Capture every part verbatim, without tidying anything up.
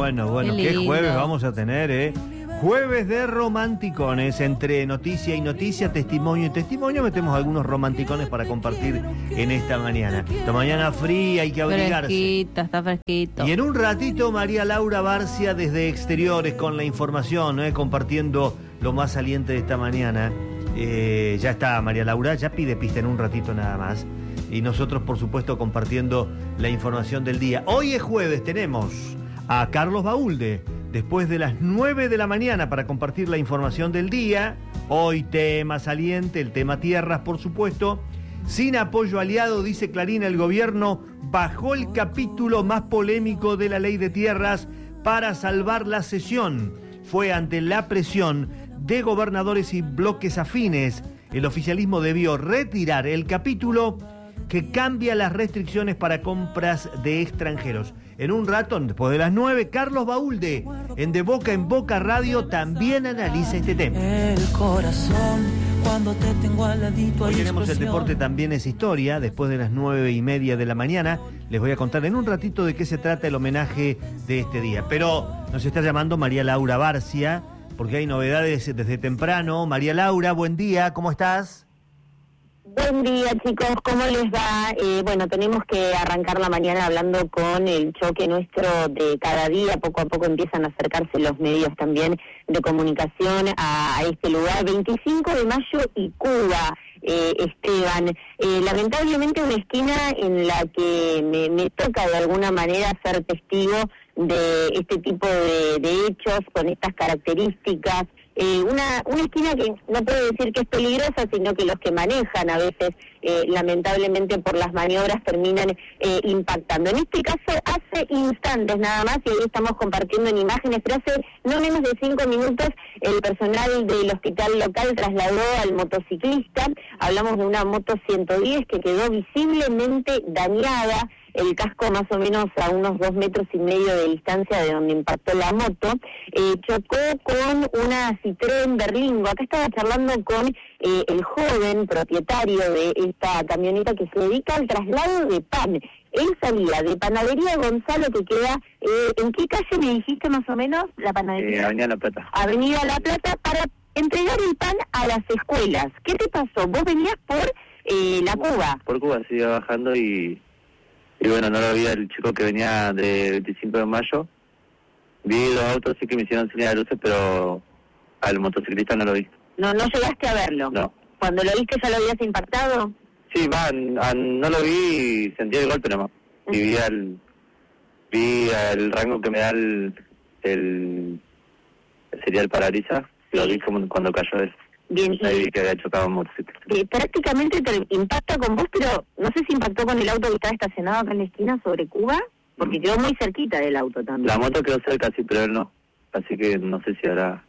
bueno, bueno, qué, qué jueves vamos a tener, ¿eh? Jueves de romanticones, entre noticia y noticia, testimonio y testimonio, metemos algunos romanticones para compartir en esta mañana. Esta mañana fría, hay que abrigarse. Fresquita, está fresquito. Y en un ratito, María Laura Barcia desde Exteriores con la información, ¿eh? Compartiendo lo más saliente de esta mañana. Eh, ya está María Laura, ya pide pista en un ratito nada más. Y nosotros, por supuesto, compartiendo la información del día. Hoy es jueves, tenemos a Carlos Baúlde, después de las nueve de la mañana, para compartir la información del día. Hoy tema saliente, el tema tierras, por supuesto. Sin apoyo aliado, dice Clarín, el gobierno bajó el capítulo más polémico de la ley de tierras para salvar la sesión. Fue ante la presión de gobernadores y bloques afines. El oficialismo debió retirar el capítulo que cambia las restricciones para compras de extranjeros. En un rato, después de las nueve, Carlos Baúlde, en De Boca en Boca Radio, también analiza este tema. El corazón, cuando te tengo al ladito. Hoy tenemos el deporte también es historia. Después de las nueve y media de la mañana, les voy a contar en un ratito de qué se trata el homenaje de este día. Pero nos está llamando María Laura Barcia, porque hay novedades desde temprano. María Laura, buen día, ¿cómo estás? Buen día, chicos, ¿cómo les va? Eh, bueno, tenemos que arrancar la mañana hablando con el choque nuestro de cada día. Poco a poco empiezan a acercarse los medios también de comunicación a, a este lugar. veinticinco de mayo y Cuba, eh, Esteban. Eh, lamentablemente una esquina en la que me, me toca de alguna manera ser testigo de este tipo de, de hechos con estas características. Eh, una, una esquina que no puedo decir que es peligrosa, sino que los que manejan a veces, eh, lamentablemente por las maniobras, terminan eh, impactando. En este caso, hace instantes nada más, y ahí estamos compartiendo en imágenes, pero hace no menos de cinco minutos, el personal del hospital local trasladó al motociclista. Hablamos de una moto ciento diez que quedó visiblemente dañada, el casco más o menos a unos dos metros y medio de distancia de donde impactó la moto. Eh, chocó con una Citroën Berlingo. Acá estaba charlando con eh, el joven propietario de esta camioneta que se dedica al traslado de pan. Él salía de Panadería Gonzalo, que queda, eh, ¿en qué calle me dijiste más o menos? La panadería. Eh, Avenida La Plata. Avenida La Plata, para entregar el pan a las escuelas. ¿Qué te pasó? Vos venías por eh, la Cuba. Por Cuba, se iba bajando y... Y bueno, no lo vi al chico que venía de veinticinco de mayo. Vi los autos, sí que me hicieron señal de luces, pero al motociclista no lo vi. No, no llegaste a verlo. No. ¿Cuando lo viste ya lo habías impactado? Sí, va, a, no lo vi y sentí el golpe nomás. Uh-huh. Y vi al, vi el rango que me da el, el sería el parabrisas. Sí. Lo vi como cuando cayó él. Bien, ahí vi que había chocado un motociclista. Eh, prácticamente te impacta con vos, pero no sé si impactó con el auto que estaba estacionado acá en la esquina sobre Cuba, porque mm. quedó muy cerquita del auto también. La moto quedó cerca, sí, pero él no. Así que no sé si habrá,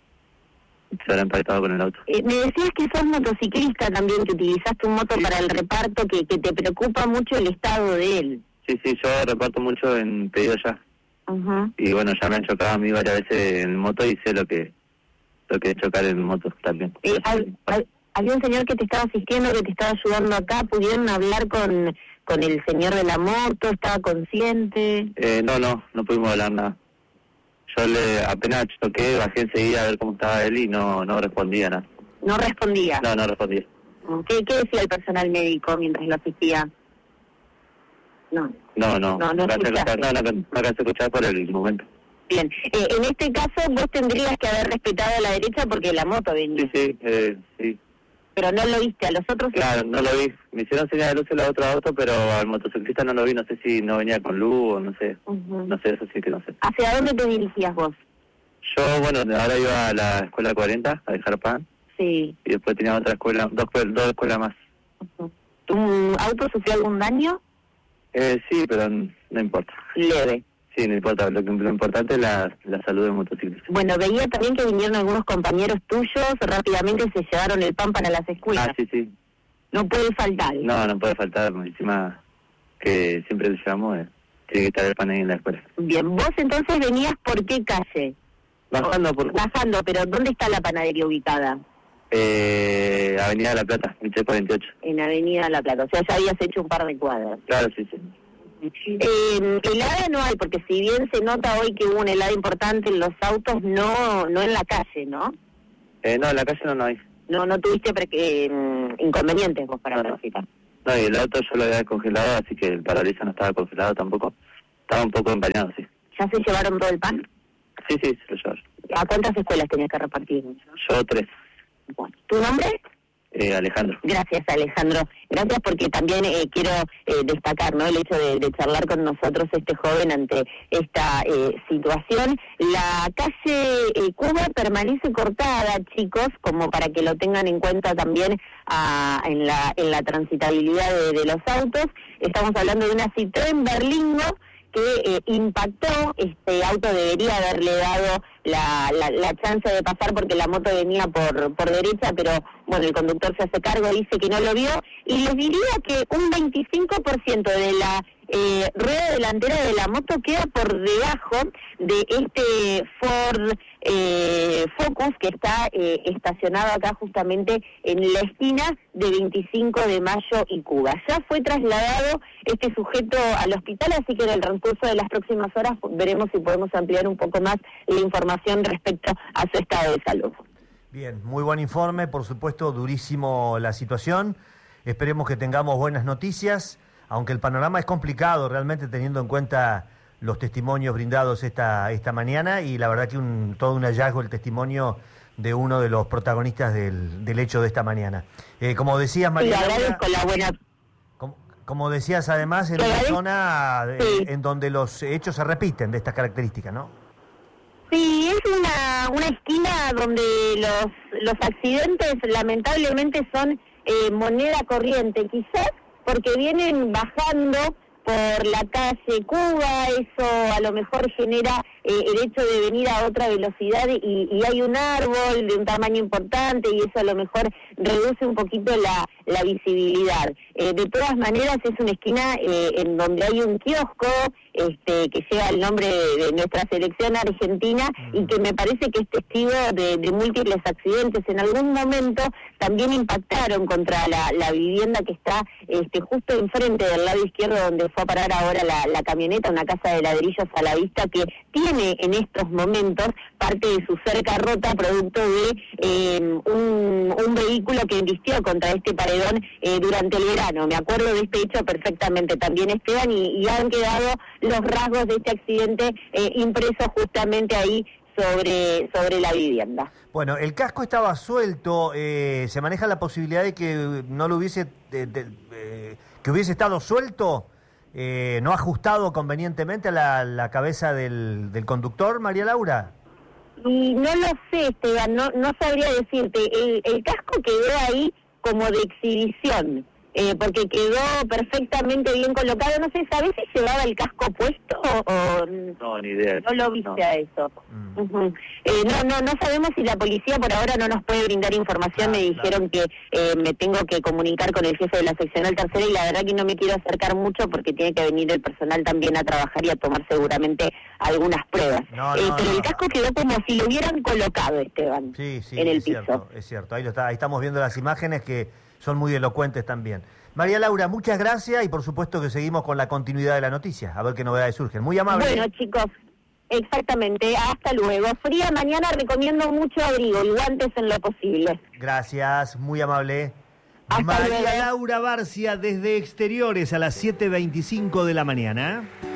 se habrá impactado con el auto. Eh, me decías que sos motociclista también, que utilizaste un moto sí. para el reparto, que, que te preocupa mucho el estado de él. Sí, sí, yo reparto mucho en pedido ya. Uh-huh. Y bueno, ya me han chocado a mí varias veces en moto y sé lo que... lo que es chocar en motos también. Eh, hay, hay, había un señor que te estaba asistiendo, que te estaba ayudando acá. ¿Pudieron hablar con con el señor de la moto? ¿Estaba consciente? Eh, no, no, no pudimos hablar nada. Yo le apenas choqué, bajé enseguida a ver cómo estaba él y no no respondía nada. ¿No respondía? No, no respondía. ¿Qué, qué decía el personal médico mientras lo asistía? No. No, no, no, no, no, escuchar, no, no, no, no alcancé a escuchar por el momento. Bien, eh, en este caso vos tendrías que haber respetado a la derecha porque la moto venía. Sí, sí, eh, sí. Pero no lo viste, a los otros... Claro, no lo vi. Me hicieron señal de luz en el otro auto, pero al motociclista no lo vi. No sé si no venía con luz o no sé. Uh-huh. No sé, eso sí que no sé. ¿Hacia dónde te dirigías vos? Yo, bueno, ahora iba a la escuela cuarenta a dejar pan. Sí. Y después tenía otra escuela, dos, dos escuelas más. Uh-huh. ¿Tu auto sufrió algún daño? Eh, sí, pero no importa. Leve. Sí, no importa, lo, que, lo importante es la, la salud del motociclista. Bueno, veía también que vinieron algunos compañeros tuyos, rápidamente se llevaron el pan para las escuelas. Ah, sí, sí. No puede faltar. ¿eh? No, no puede faltar, encima que siempre le llevamos, eh, tiene que estar el pan ahí en la escuela. Bien, vos entonces venías por qué calle? Bajando por... Bajando, pero ¿dónde está la panadería ubicada? Eh, Avenida La Plata, Michel cuarenta y ocho. En Avenida La Plata, o sea, ya habías hecho un par de cuadras. Claro, sí, sí. Eh, helada no hay, porque si bien se nota hoy que hubo una helada importante en los autos, no no en la calle, ¿no? Eh, no, en la calle no, no hay. No no tuviste pre eh, inconvenientes vos para verificar. No, y el auto yo lo había congelado, así que el parabrisas no estaba congelado tampoco. Estaba un poco empañado, sí. ¿Ya se llevaron todo el pan? Sí, sí, se lo llevaron. ¿A cuántas escuelas tenías que repartir? Yo tres. Bueno, ¿tu nombre? Eh, Alejandro. Gracias, Alejandro. Gracias porque también eh, quiero eh, destacar, ¿no?, el hecho de, de charlar con nosotros este joven ante esta eh, situación. La calle eh, Cuba permanece cortada, chicos, como para que lo tengan en cuenta también a, en la en la transitabilidad de, de los autos. Estamos hablando de una Citroën Berlingo que eh, impactó. Este auto debería haberle dado la, la, la chance de pasar porque la moto venía por por derecha, pero bueno, el conductor se hace cargo, dice que no lo vio, y les diría que un veinticinco por ciento de la eh, rueda delantera de la moto queda por debajo de este Ford eh, Focus que está eh, estacionado acá justamente en la esquina de veinticinco de mayo y Cuba. Ya fue trasladado este sujeto al hospital, así que en el transcurso de las próximas horas veremos si podemos ampliar un poco más la información respecto a su estado de salud. Bien, muy buen informe, por supuesto, durísimo la situación. Esperemos que tengamos buenas noticias, aunque el panorama es complicado realmente teniendo en cuenta los testimonios brindados esta esta mañana, y la verdad que un, todo un hallazgo el testimonio de uno de los protagonistas del, del hecho de esta mañana. Eh, como decías, María Sí, Laura, agradezco la buena... como, como decías además, en una zona eh, Sí. en donde los hechos se repiten de estas características, ¿no? Sí, es una, una esquina donde los, los accidentes lamentablemente son eh, moneda corriente, quizás porque vienen bajando por la calle Cuba, eso a lo mejor genera eh, el hecho de venir a otra velocidad y, y hay un árbol de un tamaño importante y eso a lo mejor reduce un poquito la, la visibilidad. Eh, de todas maneras es una esquina eh, en donde hay un kiosco este, que lleva el nombre de, de nuestra selección argentina y que me parece que es testigo de, de múltiples accidentes. En algún momento también impactaron contra la, la vivienda que está este, justo enfrente del lado izquierdo donde fue a parar ahora la, la camioneta, una casa de ladrillos a la vista que tiene en estos momentos parte de su cerca rota producto de eh, un, un vehículo que embistió contra este paredón eh, durante el verano. Me acuerdo de este hecho perfectamente también, Esteban, y, y han quedado los rasgos de este accidente eh, impresos justamente ahí sobre, sobre la vivienda. Bueno, el casco estaba suelto, eh, ¿se maneja la posibilidad de que no lo hubiese, de, de, eh, que hubiese estado suelto, eh, no ajustado convenientemente a la, la cabeza del, del conductor, María Laura? Y no lo sé, Esteban, no, no sabría decirte. El, el casco quedó ahí como de exhibición, eh, porque quedó perfectamente bien colocado. No sé, ¿sabés si llevaba el casco puesto o No, ni idea. no lo viste No. a eso? Mm. Uh-huh. eh, no, no, no sabemos si la policía por ahora no nos puede brindar información. Ah, me dijeron claro. que eh, me tengo que comunicar con el jefe de la seccional tercera y la verdad que no me quiero acercar mucho porque tiene que venir el personal también a trabajar y a tomar seguramente algunas pruebas. No, eh, no, pero no. el casco quedó como si lo hubieran colocado, Esteban, Sí, sí, en el es piso. cierto, es cierto. Ahí, lo está, ahí estamos viendo las imágenes que son muy elocuentes también. María Laura, muchas gracias y por supuesto que seguimos con la continuidad de la noticia, a ver qué novedades surgen. Muy amable. Bueno, chicos, exactamente. Hasta luego. Fría mañana, recomiendo mucho abrigo y guantes en lo posible. Gracias, muy amable. Hasta María luego. Laura Barcia desde Exteriores a las siete veinticinco de la mañana.